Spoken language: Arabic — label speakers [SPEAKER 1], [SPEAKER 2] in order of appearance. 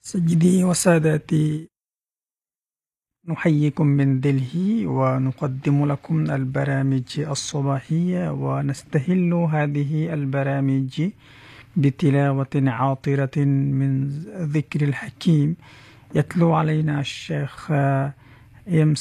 [SPEAKER 1] سيدي وسادتي، نحييكم من دلهي ونقدم لكم البرامج الصباحية، ونستهل هذه البرامج بتلاوة عاطرة من ذكر الحكيم. يتلو علينا الشيخ